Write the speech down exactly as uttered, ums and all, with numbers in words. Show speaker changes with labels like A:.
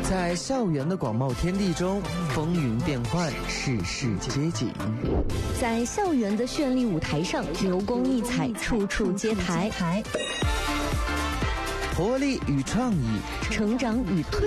A: 在校园的广袤天地中，风云变幻，世事皆景。
B: 在校园的绚丽舞台上，流光溢彩，处处皆台。
A: 活力与创意，
B: 成长与蜕